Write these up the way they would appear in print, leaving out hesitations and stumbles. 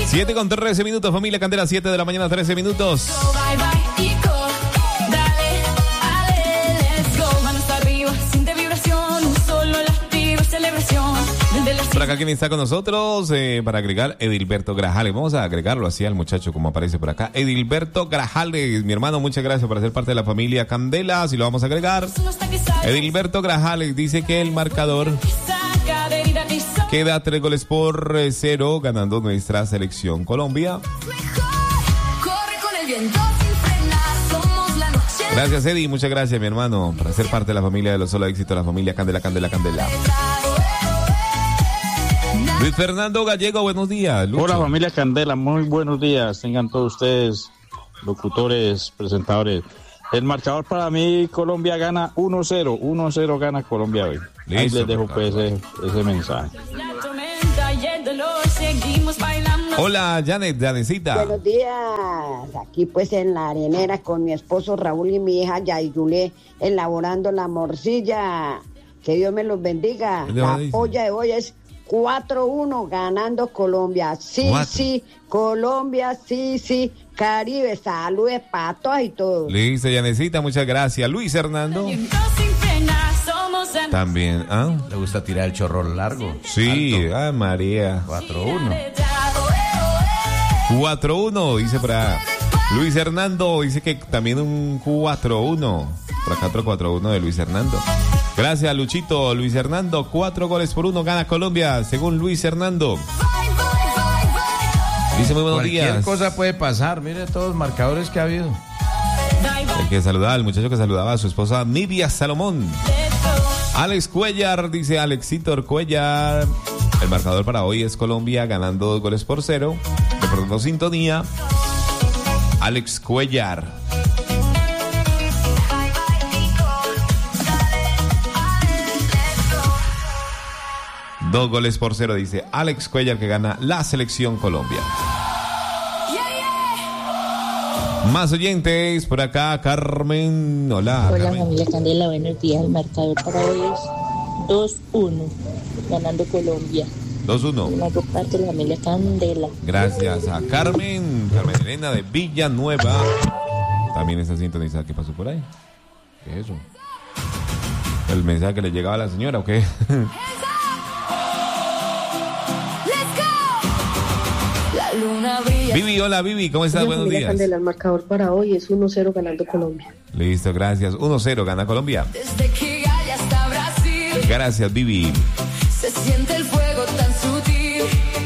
7:13 minutos, familia Candela, 7 de la mañana, 13 minutos. Por acá, ¿quién está con nosotros? Para agregar, Edilberto Grajales. Vamos a agregarlo así al muchacho como aparece por acá. Edilberto Grajales, mi hermano, muchas gracias por ser parte de la familia Candela. Así lo vamos a agregar. Edilberto Grajales dice que el marcador queda 3-0 ganando nuestra selección Colombia. Gracias, Eddie, muchas gracias, mi hermano, por ser parte de la familia de los Solo Éxito, la familia Candela, Candela, Candela. Luis Fernando Gallego, buenos días. Lucho. Hola, familia Candela, muy buenos días. Tengan todos ustedes, locutores, presentadores. El marcador para mí, Colombia gana 1-0. 1-0 gana Colombia hoy. Listo, ahí les dejo pues ese mensaje. Hola, Janetcita. Buenos días. Aquí pues en la arenera con mi esposo Raúl y mi hija Yaiyulé elaborando la morcilla. Que Dios me los bendiga. La polla de hoy es 4-1 ganando Colombia. Sí, 4. Sí, Colombia, sí. Caribe, saludes para todos y todos. Listo, Yanecita, muchas gracias. Luis Hernando. También, ¿ah? Le gusta tirar el chorro largo. Sí, alto. María. 4-1. 4-1, dice para Luis Hernando. Dice que también un 4-1. Por acá otro 4-1 de Luis Hernando. Gracias, Luchito. Luis Hernando, 4-1 gana Colombia, según Luis Hernando. Dice muy buenos días. Cualquier cosa puede pasar, mire todos los marcadores que ha habido. El que saludaba, el muchacho que saludaba a su esposa Nidia Salomón. Alex Cuellar, dice Alexitor Cuellar. El marcador para hoy es Colombia ganando 2-0. Reportando sintonía, Alex Cuellar. Dos goles por 0, dice Alex Cuellar, que gana la selección Colombia. Más oyentes por acá, Carmen. Hola, Carmen. Familia Candela, buenos días. El marcador para hoy es 2-1, ganando Colombia. 2-1. Una parte de la familia Candela. Gracias a Carmen Elena de Villanueva. También está sintonizada. ¿Qué pasó por ahí? ¿Qué es eso? ¿El mensaje que le llegaba a la señora o qué? Vivi, hola Vivi, ¿cómo estás? Buenos días. Candela, el marcador para hoy es 1-0 ganando Colombia. Listo, gracias. 1-0 gana Colombia. Gracias, Vivi. Se siente el fuego tan sutil.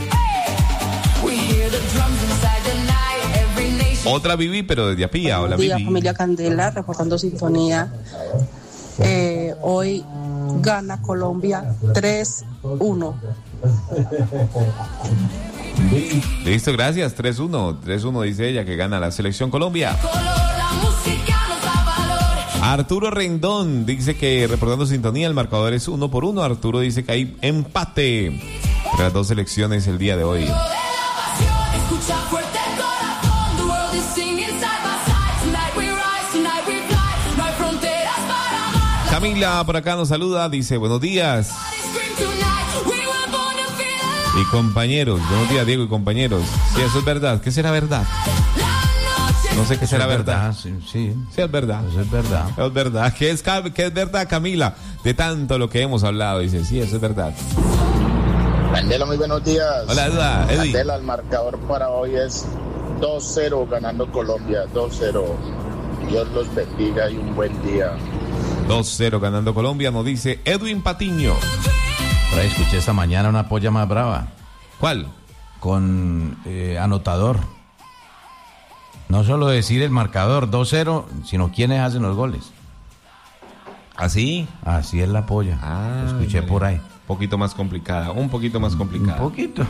Otra Vivi, pero desde Apía. Hola, Vivi. Buenos días, familia Candela, reportando sintonía. Hoy gana Colombia 3-1. Listo, gracias. 3-1. 3-1 dice ella, que gana la selección Colombia. Arturo Rendón dice que, reportando sintonía, el marcador es 1-1. Arturo dice que hay empate entre las dos selecciones el día de hoy. Camila por acá nos saluda, dice buenos días. Y compañeros, buenos días, Diego y compañeros. Sí, eso es verdad. ¿Qué será verdad? No sé qué será verdad. Sí, es verdad. Eso es verdad. Es verdad. ¿Qué es verdad, Camila? De tanto lo que hemos hablado. Dice, sí, eso es verdad. Candela, muy buenos días. Hola, Eddie. Candela, el marcador para hoy es 2-0 ganando Colombia. 2-0. Dios los bendiga y un buen día. 2-0 ganando Colombia, nos dice Edwin Patiño. Por ahí escuché esta mañana una polla más brava. ¿Cuál? Con anotador. No solo decir el marcador 2-0, sino quiénes hacen los goles. ¿Así? Así es la polla. Escuché vale. Por ahí. Un poquito más complicada. Un poquito. Un poquito.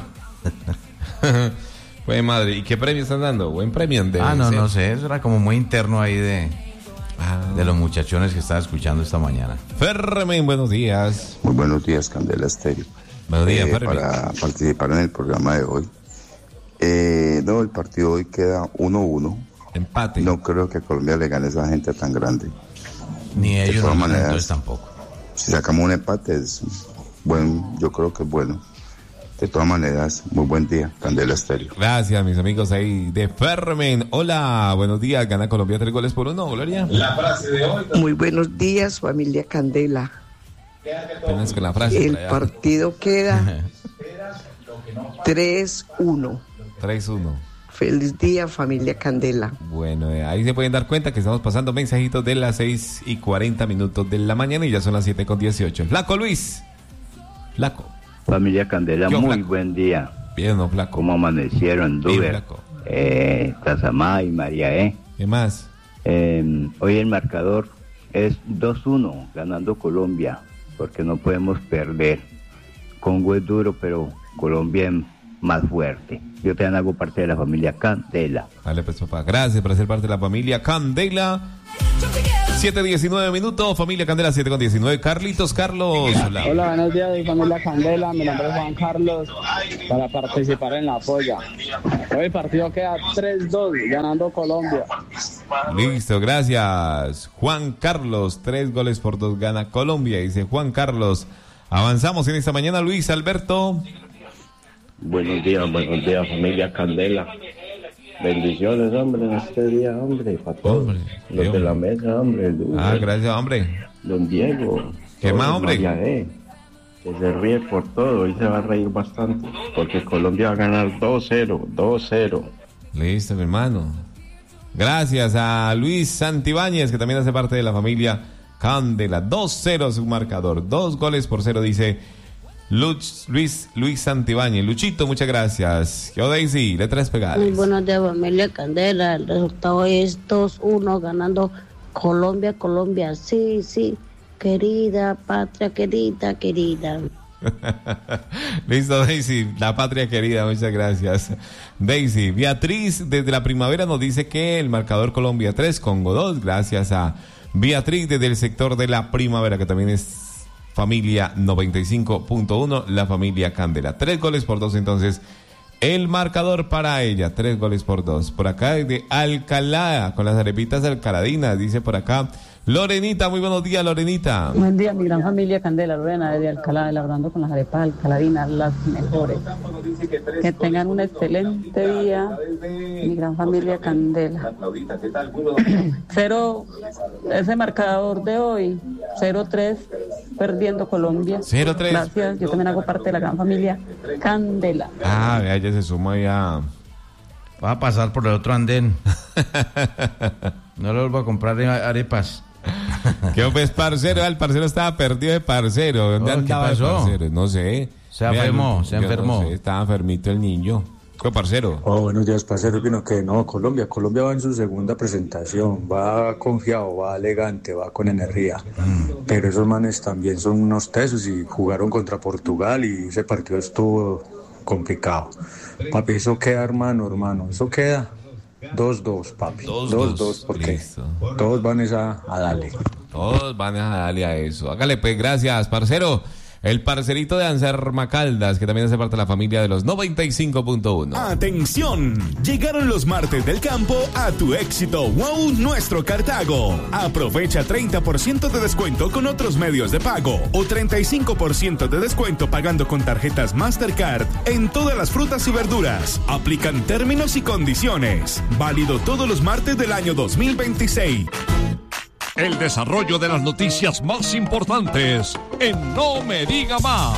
Pues madre, ¿y qué premio están dando? Buen premio. No sé, eso era como muy interno ahí de los muchachones que estaba escuchando esta mañana. Fermen, buenos días. Muy buenos días, Candela Estéreo. Buenos días, Fermen. Para participar en el programa de hoy. No, el partido hoy queda 1-1. Empate. No creo que Colombia le gane a esa gente tan grande. Ni ellos, de todas maneras, entonces tampoco. Si sacamos un empate es bueno, yo creo que es bueno. De todas maneras, muy buen día, Candela Estéreo. Gracias, mis amigos ahí de Fermen. Hola, buenos días. Gana Colombia 3-1, Gloria. La frase de hoy. Muy buenos días, familia Candela. Apenas con la frase. El partido queda 3-1. 3-1. Feliz día, familia Candela. Bueno, ahí se pueden dar cuenta que estamos pasando mensajitos de las 6:40 de la mañana y ya son las 7:18. Flaco Luis. Flaco. Familia Candela, muy Flaco. buen día. Bien, no, Flaco. ¿Cómo amanecieron, Duber? Tazamá y María, ¿Qué más? Hoy el marcador es 2-1, ganando Colombia, porque no podemos perder. Congo es duro, pero Colombia es más fuerte. Yo también hago parte de la familia Candela. Vale, pues papá, gracias por ser parte de la familia Candela. 7:19, familia Candela 7:19. Carlitos, Carlos. Hola, buenos días, familia Candela. Mi nombre es Juan Carlos, para participar en la polla. Hoy el partido queda 3-2, ganando Colombia. Listo, gracias. Juan Carlos, 3-2 gana Colombia, dice Juan Carlos. Avanzamos en esta mañana, Luis Alberto. Buenos días, familia Candela. Bendiciones, hombre, en este día, hombre, para todos. Hombre, los de la mesa, hombre. Gracias, hombre. Don Diego. ¿Qué más, hombre? María, que se ríe por todo, hoy se va a reír bastante, porque Colombia va a ganar 2-0. Listo, mi hermano. Gracias a Luis Santibáñez, que también hace parte de la familia Candela. 2-0 su marcador, 2-0, dice Luis Santibáñez. Luchito, muchas gracias. Yo, Daisy, letras pegadas. Muy buenos días, familia Candela. El resultado es 2-1, ganando Colombia. Sí, querida, patria querida. Listo, Daisy, la patria querida, muchas gracias. Daisy, Beatriz desde la Primavera nos dice que el marcador Colombia 3, Congo 2. Gracias a Beatriz desde el sector de la Primavera, que también es familia 95.1, la familia Candela. 3-2, entonces, el marcador para ella, 3-2. Por acá desde Alcalá, con las arepitas alcaladinas, dice por acá Lorenita. Muy buenos días, Lorenita. Buen día, mi gran familia Candela, Lorena, desde Alcalá, elaborando con las arepas alcaladinas, las mejores. Que tengan un excelente día, mi gran familia Candela. Ese marcador de hoy, 0-3, perdiendo Colombia. 0-3. Gracias, yo también hago parte de la gran familia Candela. Vea, ella se suma ya. Va a pasar por el otro andén. No le vuelvo a comprar arepas. ¿Qué pues, parcero? El parcero estaba perdido de parcero. ¿Dónde andaba? ¿Qué pasó? Parcero? No sé. Se enfermó. No sé, estaba enfermito el niño. ¿Qué, parcero? Buenos días, parcero. Opino que no, Colombia va en su segunda presentación. Va confiado, va elegante, va con energía. Pero esos manes también son unos tesos y jugaron contra Portugal y ese partido estuvo complicado. Papi, eso queda, hermano. Eso queda 2-2, papi. 2-2, porque listo. Todos van a darle. Todos van a darle a eso. Hágale pues, gracias, parcero. El parcerito de Anser Macaldas, que también hace parte de la familia de los 95.1. ¡Atención! Llegaron los martes del campo a tu éxito. ¡Wow! Nuestro Cartago. Aprovecha 30% de descuento con otros medios de pago o 35% de descuento pagando con tarjetas Mastercard en todas las frutas y verduras. Aplican términos y condiciones. Válido todos los martes del año 2026. El desarrollo de las noticias más importantes en No Me Diga Más.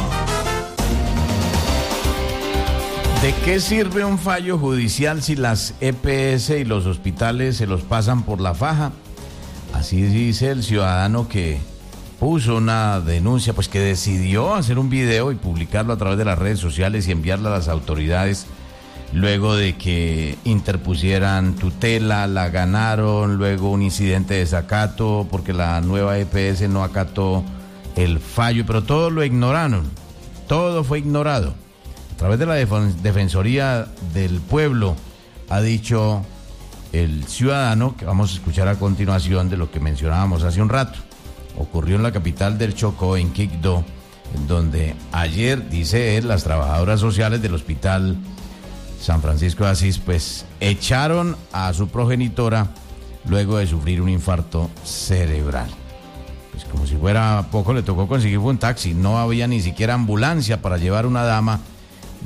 ¿De qué sirve un fallo judicial si las EPS y los hospitales se los pasan por la faja? Así dice el ciudadano que puso una denuncia, pues que decidió hacer un video y publicarlo a través de las redes sociales y enviarlo a las autoridades. Luego de que interpusieran tutela, la ganaron, luego un incidente de desacato porque la nueva EPS no acató el fallo, pero todo lo ignoraron, todo fue ignorado. A través de la Defensoría del Pueblo ha dicho el ciudadano, que vamos a escuchar a continuación de lo que mencionábamos hace un rato. Ocurrió en la capital del Chocó, en Quibdó, en donde ayer, dice él, las trabajadoras sociales del hospital San Francisco de Asís, pues echaron a su progenitora luego de sufrir un infarto cerebral. Pues como si fuera poco, le tocó conseguir un taxi. No había ni siquiera ambulancia para llevar una dama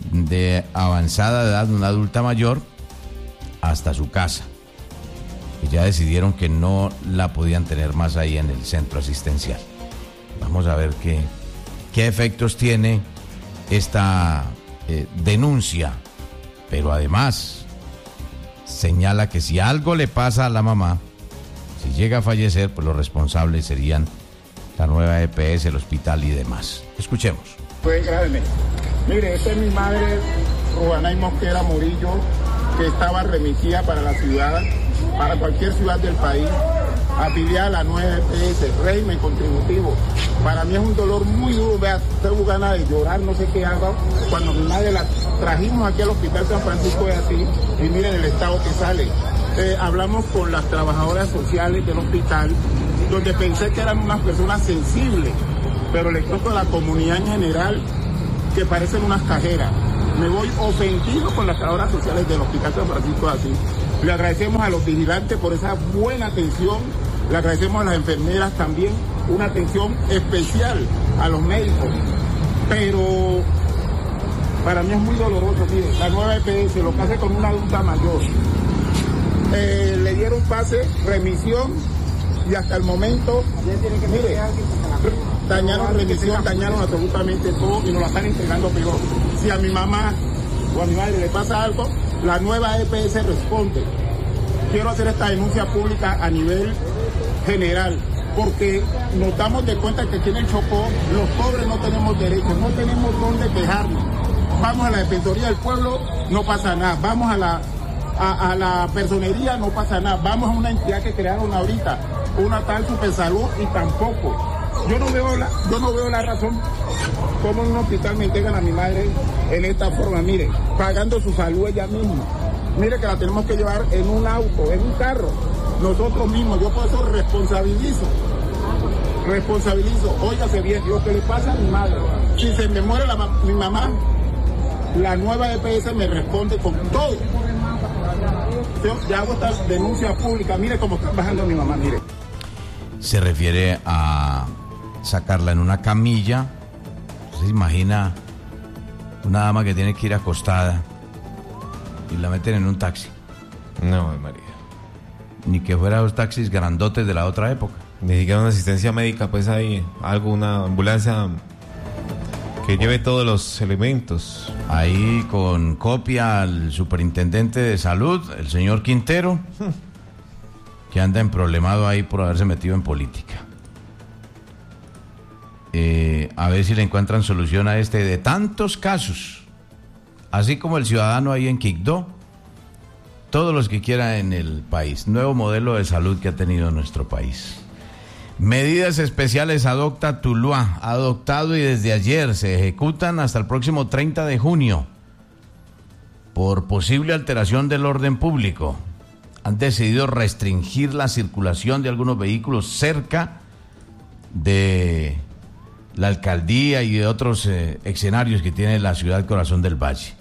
de avanzada edad, una adulta mayor, hasta su casa. Y ya decidieron que no la podían tener más ahí en el centro asistencial. Vamos a ver qué efectos tiene esta denuncia, pero además señala que si algo le pasa a la mamá, si llega a fallecer, pues los responsables serían la nueva EPS, el hospital y demás. Escuchemos. Pues grábeme. Mire, esta es mi madre, Ruanay Mosquera Murillo, que estaba remitida para la ciudad, para cualquier ciudad del país, afiliada a la nueva EPS, régimen contributivo. Para mí es un dolor muy duro, vea, tengo ganas de llorar, no sé qué hago. Cuando mi madre la trajimos aquí al Hospital San Francisco de Asís, y miren el estado que sale. Hablamos con las trabajadoras sociales del hospital, donde pensé que eran unas personas sensibles, pero les toco a la comunidad en general que parecen unas cajeras. Me voy ofendido con las trabajadoras sociales del Hospital San Francisco de Asís. Le agradecemos a los vigilantes por esa buena atención, le agradecemos a las enfermeras también, una atención especial a los médicos, pero para mí es muy doloroso. Mire, la nueva EPS lo que hace con una adulta mayor. Le dieron pase, remisión, y hasta el momento, mire, dañaron remisión, dañaron absolutamente todo y nos la están entregando peor. Si a mi mamá o a mi madre le pasa algo, la nueva EPS responde. Quiero hacer esta denuncia pública a nivel general, porque nos damos de cuenta que aquí en el Chocó los pobres no tenemos derechos, no tenemos dónde quejarnos. Vamos a la Defensoría del Pueblo, no pasa nada. Vamos a la personería, no pasa nada. Vamos a una entidad que crearon ahorita, una tal Supersalud, y tampoco. Yo no veo la razón cómo en un hospital me entregan a mi madre en esta forma, mire, pagando su salud ella misma. Mire que la tenemos que llevar en un auto, en un carro, nosotros mismos. Yo por eso responsabilizo. Óigase bien, lo que le pasa a mi madre. Si se me muere mi mamá, la nueva EPS me responde con todo. Yo ya hago esta denuncia pública, mire cómo está bajando mi mamá, mire. Se refiere a sacarla en una camilla. ¿Se imagina una dama que tiene que ir acostada y la meten en un taxi? No, María. Ni que fuera los taxis grandotes de la otra época. Ni siquiera una asistencia médica, pues hay alguna ambulancia que lleve todos los elementos. Ahí con copia al superintendente de salud, el señor Quintero, que anda emproblemado ahí por haberse metido en política. A ver si le encuentran solución a este de tantos casos, así como el ciudadano ahí en Quibdó, todos los que quiera en el país. Nuevo modelo de salud que ha tenido nuestro país. Medidas especiales adopta Tuluá, adoptado y desde ayer se ejecutan hasta el próximo 30 de junio por posible alteración del orden público. Han decidido restringir la circulación de algunos vehículos cerca de la alcaldía y de otros escenarios que tiene la ciudad Corazón del Valle.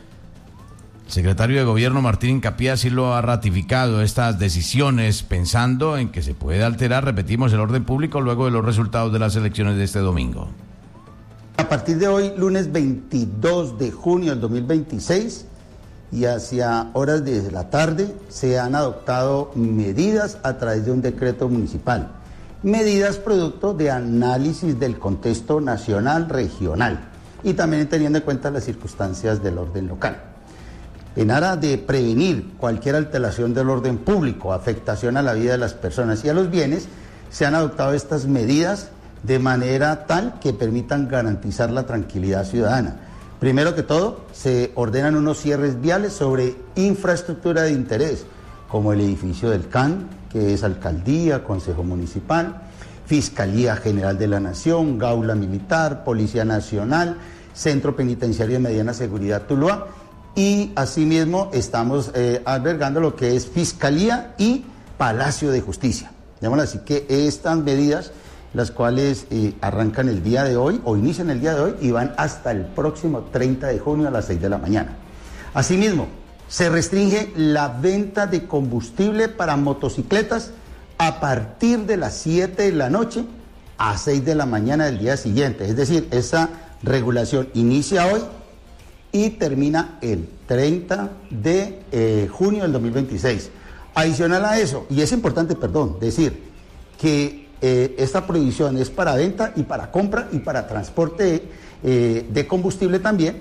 El secretario de Gobierno Martín Incapié así lo ha ratificado, estas decisiones, pensando en que se puede alterar, repetimos, el orden público luego de los resultados de las elecciones de este domingo. A partir de hoy, lunes 22 de junio del 2026 y hacia horas de la tarde, se han adoptado medidas a través de un decreto municipal. Medidas producto de análisis del contexto nacional, regional y también teniendo en cuenta las circunstancias del orden local. En aras de prevenir cualquier alteración del orden público, afectación a la vida de las personas y a los bienes, se han adoptado estas medidas de manera tal que permitan garantizar la tranquilidad ciudadana. Primero que todo, se ordenan unos cierres viales sobre infraestructura de interés, como el edificio del CAN, que es Alcaldía, Consejo Municipal, Fiscalía General de la Nación, Gaula Militar, Policía Nacional, Centro Penitenciario de Mediana Seguridad Tuluá, y asimismo estamos albergando lo que es Fiscalía y Palacio de Justicia. Llamémoslo así, que estas medidas, las cuales arrancan el día de hoy o inician el día de hoy y van hasta el próximo 30 de junio a las 6 de la mañana. Asimismo, se restringe la venta de combustible para motocicletas a partir de las 7 de la noche a 6 de la mañana del día siguiente. Es decir, esa regulación inicia hoy y termina el 30 de junio del 2026. Adicional a eso, y es importante, decir que esta prohibición es para venta y para compra y para transporte de combustible también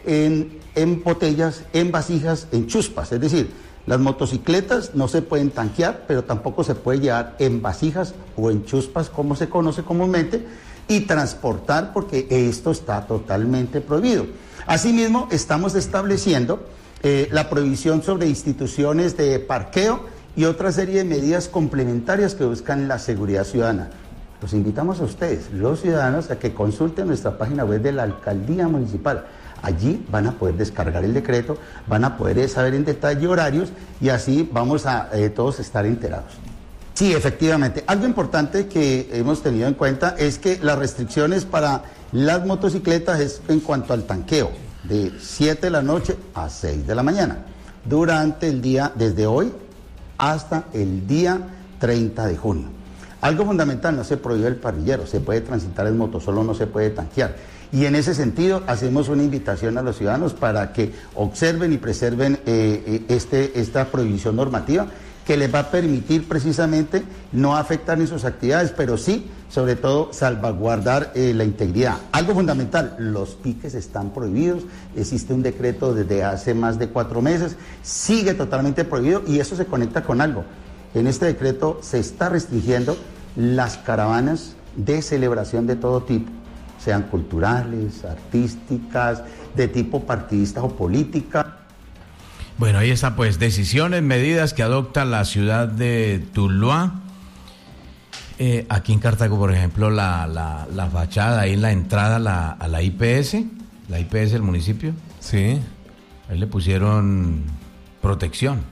en botellas, en vasijas, en chuspas. Es decir, las motocicletas no se pueden tanquear, pero tampoco se puede llevar en vasijas o en chuspas, como se conoce comúnmente, y transportar, porque esto está totalmente prohibido. Asimismo, estamos estableciendo la prohibición sobre instituciones de parqueo y otra serie de medidas complementarias que buscan la seguridad ciudadana. Los invitamos a ustedes, los ciudadanos, a que consulten nuestra página web de la Alcaldía Municipal. Allí van a poder descargar el decreto, van a poder saber en detalle horarios y así vamos a todos estar enterados. Sí, efectivamente. Algo importante que hemos tenido en cuenta es que las restricciones para las motocicletas es en cuanto al tanqueo, de 7 de la noche a 6 de la mañana, durante el día, desde hoy hasta el día 30 de junio. Algo fundamental, no se prohíbe el parrillero, se puede transitar en moto, solo no se puede tanquear. Y en ese sentido hacemos una invitación a los ciudadanos para que observen y preserven esta prohibición normativa que les va a permitir precisamente no afectar en sus actividades, pero sí, sobre todo, salvaguardar la integridad. Algo fundamental, los piques están prohibidos, existe un decreto desde hace más de 4 meses, sigue totalmente prohibido y eso se conecta con algo. En este decreto se está restringiendo las caravanas de celebración de todo tipo, sean culturales, artísticas, de tipo partidista o política. Bueno, ahí está, pues, decisiones, medidas que adopta la ciudad de Tuluá. Aquí en Cartago, por ejemplo, la fachada, ahí en la entrada a la IPS del municipio. Sí. Ahí le pusieron protección.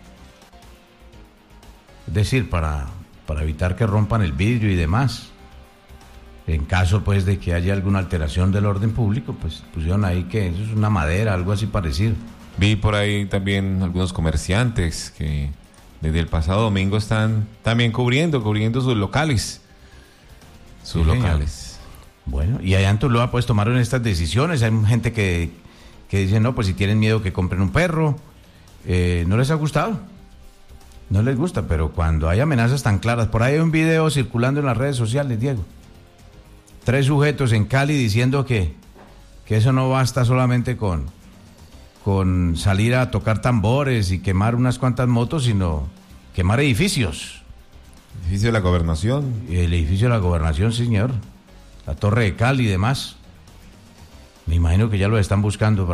Es decir, para evitar que rompan el vidrio y demás. En caso, pues, de que haya alguna alteración del orden público, pues pusieron ahí que eso es una madera, algo así parecido. Vi por ahí también algunos comerciantes que desde el pasado domingo están también cubriendo sus locales. Sus locales. Bueno, y allá en Tuluá, pues, tomaron estas decisiones. Hay gente que dice, no, pues si tienen miedo que compren un perro. ¿No les ha gustado? No les gusta, pero cuando hay amenazas tan claras. Por ahí hay un video circulando en las redes sociales, Diego. 3 sujetos en Cali diciendo que eso no basta solamente con salir a tocar tambores y quemar unas cuantas motos, sino quemar edificios. ¿El edificio de la gobernación? El edificio de la gobernación, señor. La Torre de Cali y demás. Me imagino que ya lo están buscando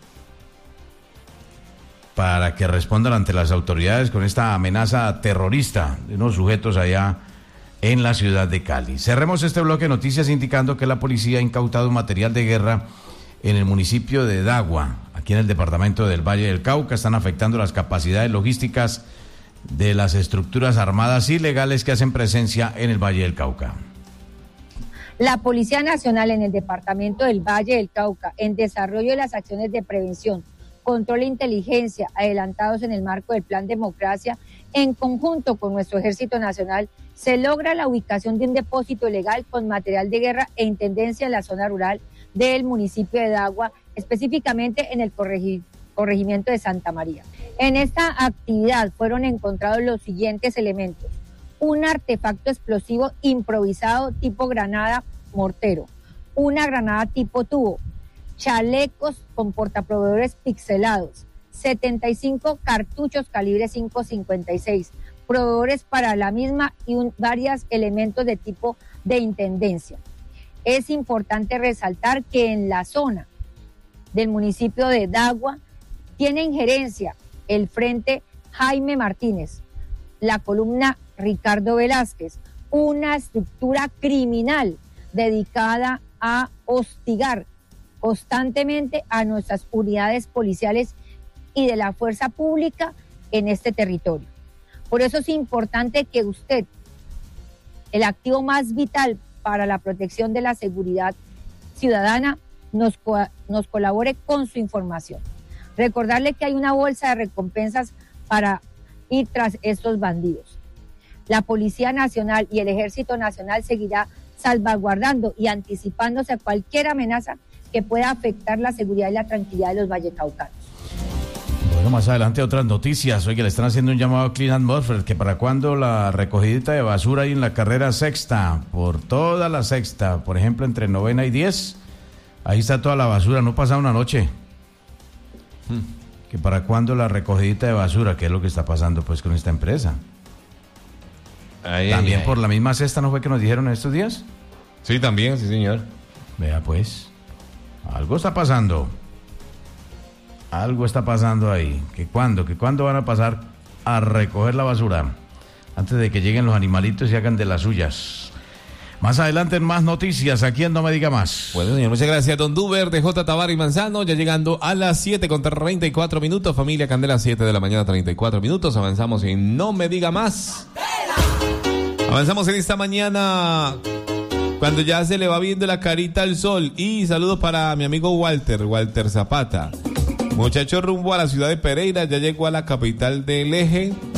para que respondan ante las autoridades con esta amenaza terrorista de unos sujetos allá en la ciudad de Cali. Cerremos este bloque de noticias indicando que la policía ha incautado material de guerra en el municipio de Dagua, aquí en el departamento del Valle del Cauca. Están afectando las capacidades logísticas de las estructuras armadas ilegales que hacen presencia en el Valle del Cauca. La Policía Nacional en el departamento del Valle del Cauca, en desarrollo de las acciones de prevención, control e inteligencia adelantados en el marco del Plan Democracia, en conjunto con nuestro Ejército Nacional, se logra la ubicación de un depósito ilegal con material de guerra e intendencia en la zona rural del municipio de Dagua, específicamente en el corregimiento de Santa María. En esta actividad fueron encontrados los siguientes elementos: un artefacto explosivo improvisado tipo granada mortero, una granada tipo tubo, chalecos con portaproveedores pixelados, 75 cartuchos calibre .556, proveedores para la misma y varios elementos de tipo de intendencia. Es importante resaltar que en la zona del municipio de Dagua tiene injerencia el Frente Jaime Martínez, la columna Ricardo Velázquez, una estructura criminal dedicada a hostigar constantemente a nuestras unidades policiales y de la fuerza pública en este territorio. Por eso es importante que usted, el activo más vital para la protección de la seguridad ciudadana, nos colabore con su información. Recordarle que hay una bolsa de recompensas para ir tras estos bandidos. La Policía Nacional y el Ejército Nacional seguirá salvaguardando y anticipándose a cualquier amenaza que pueda afectar la seguridad y la tranquilidad de los vallecaucanos. Bueno, más adelante otras noticias. Oye, le están haciendo un llamado a Clean Atmosphere, que para cuándo la recogidita de basura ahí en la carrera sexta, por toda la sexta, por ejemplo, entre 9ª y 10, ahí está toda la basura, no pasa una noche. Que para cuándo la recogidita de basura, que es lo que está pasando pues con esta empresa. También por la misma cesta, ¿no fue que nos dijeron en estos días? Sí, también, sí, señor. Vea pues, algo está pasando. Algo está pasando ahí. ¿Que cuándo van a pasar a recoger la basura? Antes de que lleguen los animalitos y hagan de las suyas. Más adelante en más noticias, aquí en No Me Diga Más. Bueno, señor, muchas gracias, don Duber, de J. Tabar y Manzano, ya llegando a las 7:34 minutos, familia Candela, 7 de la mañana, 34 minutos, avanzamos en No Me Diga Más. Avanzamos en esta mañana, cuando ya se le va viendo la carita al sol, y saludos para mi amigo Walter Zapata. Muchacho rumbo a la ciudad de Pereira, ya llegó a la capital del Eje,